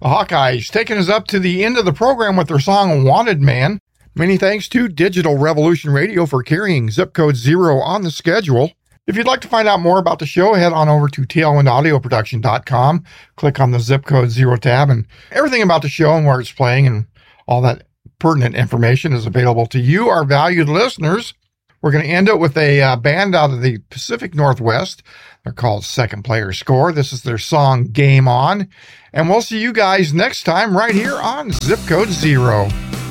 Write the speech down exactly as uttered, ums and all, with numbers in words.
Hawkeyes taking us up to the end of the program with their song Wanted Man. Many thanks to Digital Revolution Radio for carrying Zip Code Zero on the schedule. If you'd like to find out more about the show, head on over to tailwind audio production dot com. Click on the Zip Code Zero tab, and everything about the show and where it's playing and all that pertinent information is available to you, our valued listeners. We're going to end it with a uh, band out of the Pacific Northwest. They're called Second Player Score. This is their song Game On. And we'll see you guys next time right here on Zip Code Zero.